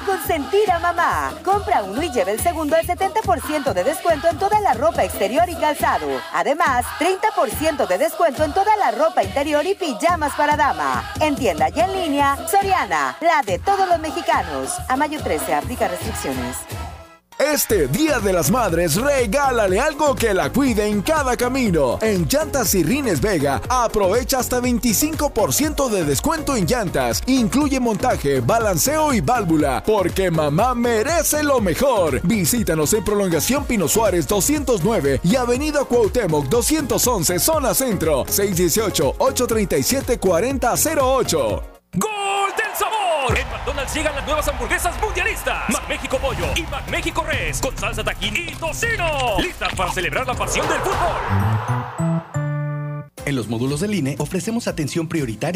consentir a mamá. Compra uno y lleve el segundo al 70% de descuento en toda la ropa exterior y calzado. Además, 30% de descuento en toda la ropa interior y pijamas para dama. En tienda y en línea, Soriana, la de todos los mexicanos. A mayo 13, aplica restricciones. Este Día de las Madres, regálale algo que la cuide en cada camino. En Llantas y Rines Vega, aprovecha hasta 25% de descuento en llantas. Incluye montaje, balanceo y válvula, porque mamá merece lo mejor. Visítanos en Prolongación Pino Suárez 209 y Avenida Cuauhtémoc 211, Zona Centro, 618-837-4008. ¡Gol del sabor! En McDonald's llegan las nuevas hamburguesas mundialistas. McMéxico Pollo y McMéxico Res con salsa tajín y tocino. Listas para celebrar la pasión del fútbol. En los módulos del INE ofrecemos atención prioritaria